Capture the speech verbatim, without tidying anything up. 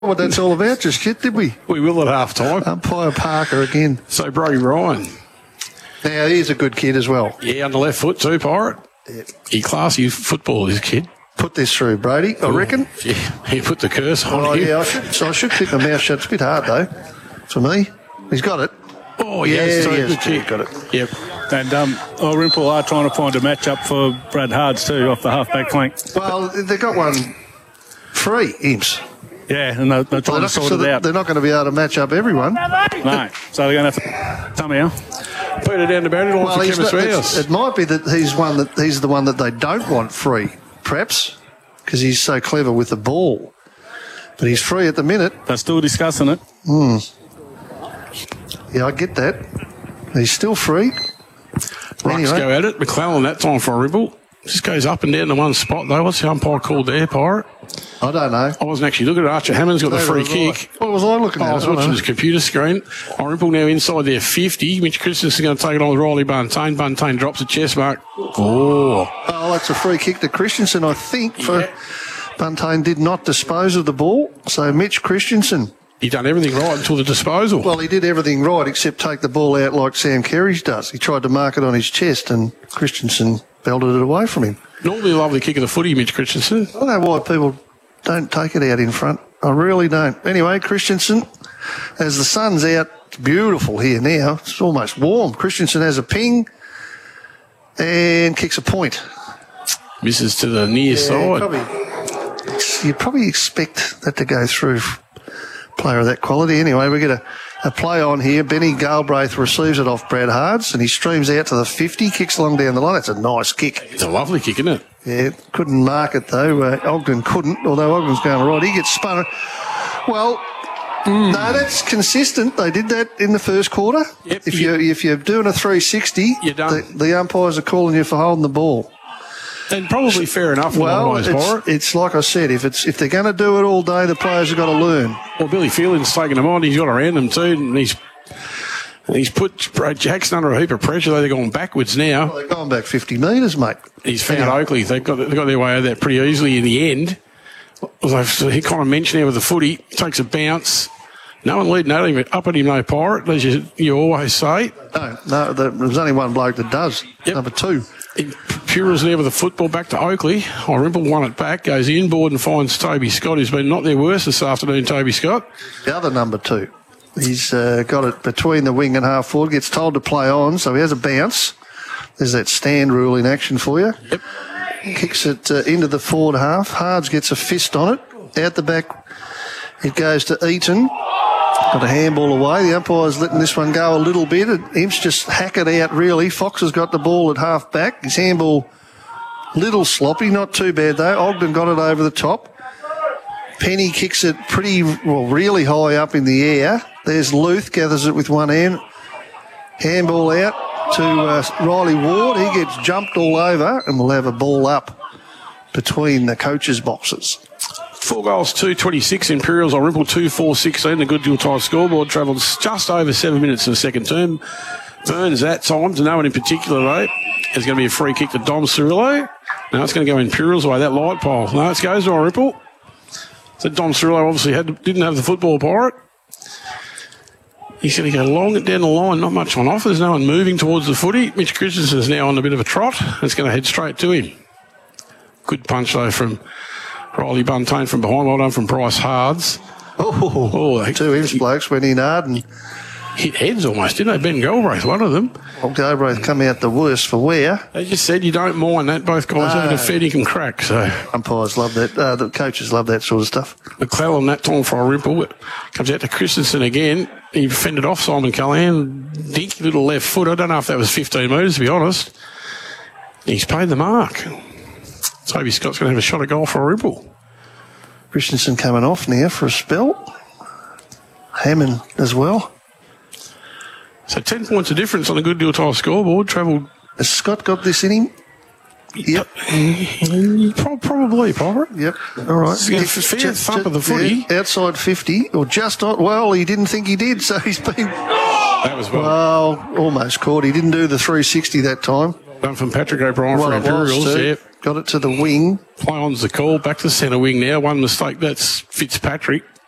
What that's all about just yet, did we? We will at half time. Umpire Parker again. So Brody Ryan. Now, he's a good kid as well. Yeah, on the left foot too, Pirate. Yeah. He classy football, this kid. Put this through, Brady, I reckon. Yeah, he put the curse on Oh, him. yeah, I should, so I should keep my mouth shut. It's a bit hard, though, for me. He's got it. Oh, yeah, Yeah, it's he a has good too, kick. got it. Yep. And um, Dalrymple are trying to find a matchup for Brad Hards too off the half-back flank. Well, they got one free, Imps. Yeah, and they're, they're trying They're to not, sort so it they're, out. they're not going to be able to match up everyone. No, so they're going to have to somehow. Put it down to Barry Well, for he's Chemist not, Warehouse. it's- it might be that he's one that he's the one that they don't want free, perhaps, because he's so clever with the ball. But he's free at the minute. They're still discussing it. Yeah, I get that. He's still free. Rucks Anyway. go at it. McClellan that time for a ribble. Just goes up and down to one spot though. What's the umpire called there, Pirate? I don't know. I wasn't actually looking at Archer Hammond's got the Neither free was kick. I. What was I looking I at? was I don't watching know. his computer screen. Orimple now inside their fifty. Mitch Christensen's going to take it on with Riley Buntain. Buntain drops a chest mark. Oh. Oh, that's a free kick to Christensen, I think. For Yeah. Buntain did not dispose of the ball. So Mitch Christensen, He done everything right until the disposal. well, he did everything right except take the ball out like Sam Kerridge does. He tried to mark it on his chest and Christensen belted it away from him. Normally a lovely kick of the footy, Mitch Christensen. I don't know why people don't take it out in front. I really don't. Anyway, Christensen, as the sun's out, it's beautiful here now. It's almost warm. Christensen has a ping and kicks a point. Misses to the near side. Probably, you'd probably expect that to go through player of that quality. Anyway, we get a, a play on here. Benny Galbraith receives it off Brad Hards and he streams out to the fifty, kicks along down the line. That's a nice kick. It's a lovely kick, isn't it? Yeah, couldn't mark it though. Uh, Ogden couldn't, although Ogden's going right. He gets spun. Well, no, that's consistent. They did that in the first quarter. Yep, if you- you if you're doing a three sixty, You're done. The, the umpires are calling you for holding the ball. And probably fair enough for Well, well, it's, it's like I said. If it's if they're going to do it all day, the players have got to learn. Well, Billy Fielding's taken them on. He's got around them too. And he's he's put Brad Jackson under a heap of pressure, though they're going backwards now. Well, they're going back fifty metres, mate. He's found Yeah. Oakley. They've got, they got their way out of that pretty easily in the end. So he kind of mentioned there with the footy, takes a bounce. No one leading at him, up at him, no Pirate, as you, you always say. No, no, there- there's only one bloke that does. Yep. Number two. Pura's there with the football back to Oakley. Orimple won it back, goes inboard and finds Toby Scott, who's been not their worst this afternoon, Toby Scott. The other number two. He's uh, got it between the wing and half forward, gets told to play on, so he has a bounce. There's that stand rule in action for you. Yep. Kicks it uh, into the forward half. Hards gets a fist on it. Out the back, it goes to Eaton. Got a handball away. The umpire's letting this one go a little bit. Imps just hack it out, really. Fox has got the ball at half back. His handball, little sloppy, not too bad though. Ogden got it over the top. Penny kicks it pretty, well, really high up in the air. There's Luth, gathers it with one hand. Handball out to uh, Riley Ward. He gets jumped all over and we'll have a ball up between the coaches' boxes. Four goals, two twenty-six. Imperials on Rimple, two four sixteen. The Good Deal Tire scoreboard travels just over seven minutes in the second term. Burns that time to no one in particular, though. There's going to be a free kick to Dom Cirillo. Now it's going to go Imperials away, that light pole. No, it goes to Rimple. So Dom Cirillo obviously had, didn't have the football, Pirate. He's going to go long down the line, not much on offer. There's no one moving towards the footy. Mitch Christensen's now on a bit of a trot. It's going to head straight to him. Good punch, though, from Riley Buntain from behind. Well done from Bryce Hards. Oh, Oh, they two Imps blokes went in hard and hit heads almost, didn't they? Ben Galbraith, one of them. well, Galbraith come out the worst for wear. They just said you don't mind that. Both guys No. having a fair dinkum crack. So Umpires love that. Uh, the coaches love that sort of stuff. McClellan that time for a ripple. It comes out to Christensen again. He fended off Simon Callahan. Dinky little left foot. I don't know if that was fifteen metres, to be honest. He's paid the mark. Toby Scott's going to have a shot at goal for a ripple. Christensen coming off now for a spell. Hammond as well. So ten points of difference on the Good Deal Tile scoreboard. Travelled. Has Scott got this in him? Yep. Pro- Probably, Pirate. Yep. All right. It's a fair thump of the footy. Yeah, outside fifty, or just on. Well, he didn't think he did, so he's been. That was well Well, almost caught. He didn't do the three sixty that time. done from Patrick O'Brien Well, for it was Imperials. too. Yeah. Got it to the wing. Play on's the call. Back to centre wing now. One mistake. That's Fitzpatrick.